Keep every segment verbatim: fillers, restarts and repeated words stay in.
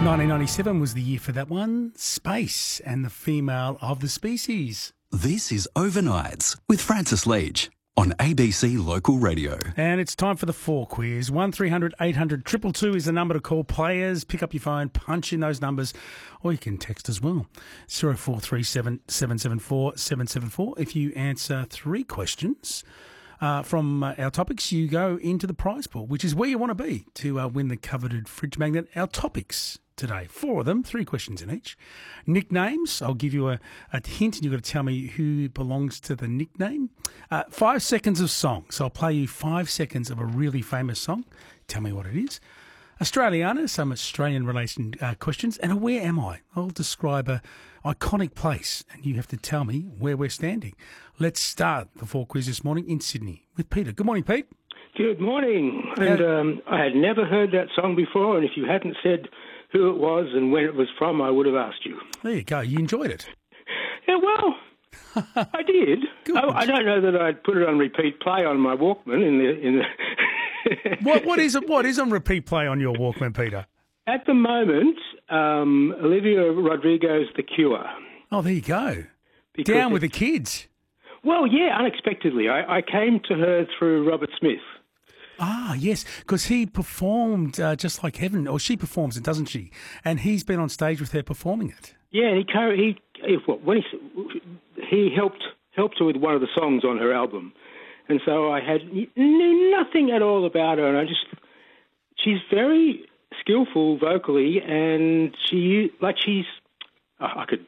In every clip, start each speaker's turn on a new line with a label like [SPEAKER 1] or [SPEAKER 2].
[SPEAKER 1] nineteen ninety-seven was the year for that one. Space and the female of the species.
[SPEAKER 2] This is Overnights with Francis Leach on A B C Local Radio.
[SPEAKER 1] And it's time for the four quiz. one three hundred eight hundred two two two is the number to call players. Pick up your phone, punch in those numbers, or you can text as well. zero four three seven, seven seven four, seven seven four. If you answer three questions uh, from uh, our topics, you go into the prize pool, which is where you want to be to uh, win the coveted fridge magnet. Our topics today, four of them, three questions in each. Nicknames, I'll give you a, a hint and you've got to tell me who belongs to the nickname. Uh, five seconds of song, so I'll play you five seconds of a really famous song. Tell me what it is. Australiana, some Australian-related uh, questions. And a where am I? I'll describe a iconic place and you have to tell me where we're standing. Let's start the four quiz this morning in Sydney with Peter. Good morning, Pete.
[SPEAKER 3] Good morning. And um, I had never heard that song before, and if you hadn't said who it was and when it was from, I would have asked you.
[SPEAKER 1] There you go. You enjoyed it.
[SPEAKER 3] Yeah, well, I did. I, I don't know that I'd put it on repeat play on my Walkman in the in the.
[SPEAKER 1] what what is it? What is on repeat play on your Walkman, Peter?
[SPEAKER 3] At the moment, um, Olivia Rodrigo's "The Cure."
[SPEAKER 1] Oh, there you go.
[SPEAKER 3] Because
[SPEAKER 1] Down with the kids.
[SPEAKER 3] Well, yeah, unexpectedly, I, I came to her through Robert Smith.
[SPEAKER 1] Ah, yes, because he performed uh, Just Like Heaven, or she performs it, doesn't she? And he's been on stage with her performing it.
[SPEAKER 3] Yeah, and he he, he when he he helped helped her with one of the songs on her album, and so I had knew nothing at all about her, and I just she's very skillful vocally, and she like she's I could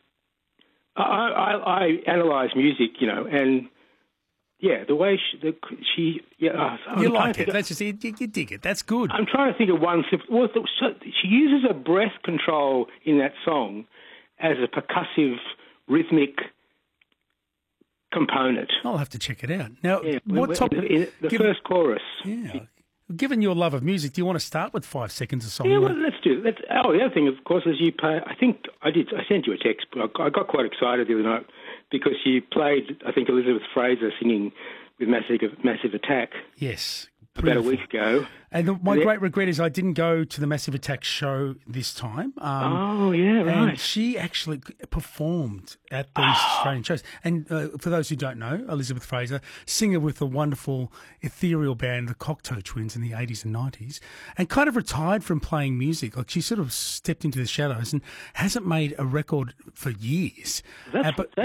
[SPEAKER 3] I I, I analyze music, you know, and. Yeah, the way she, the, she yeah, uh,
[SPEAKER 1] you like it. That's just you, you dig it. That's good.
[SPEAKER 3] I'm trying to think of one. Well, so she uses a breath control in that song as a percussive, rhythmic component.
[SPEAKER 1] I'll have to check it out. Now,
[SPEAKER 3] yeah,
[SPEAKER 1] what top?
[SPEAKER 3] The, the
[SPEAKER 1] give,
[SPEAKER 3] first chorus.
[SPEAKER 1] Yeah. Given your love of music, do you want to start with five seconds of song?
[SPEAKER 3] Yeah, well, let's do. Let's. Oh, the other thing, of course, is you play. I think I did. I sent you a text, but I got quite excited the other night because you played. I think Elizabeth Fraser singing with Massive Massive Attack.
[SPEAKER 1] Yes.
[SPEAKER 3] About a week ago.
[SPEAKER 1] And the, my and great regret is I didn't go to the Massive Attack show this time. Um,
[SPEAKER 3] oh, yeah, right.
[SPEAKER 1] And she actually performed at these oh. Australian shows. And uh, for those who don't know, Elizabeth Fraser, singer with the wonderful ethereal band, the Cocteau Twins in the eighties and nineties, and kind of retired from playing music. Like she sort of stepped into the shadows and hasn't made a record for years.
[SPEAKER 3] That's,
[SPEAKER 1] uh, but,
[SPEAKER 3] that's